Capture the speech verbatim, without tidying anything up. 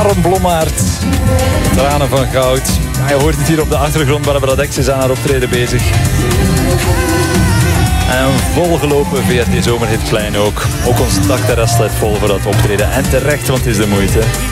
Harm Blommaert. Tranen van goud. Ja, je hoort het hier op de achtergrond. Barbara Dex is aan haar optreden bezig. En volgelopen V R T Zomerhit Klein ook. Ook ons dakterras staat vol voor dat optreden. En terecht, want het is de moeite.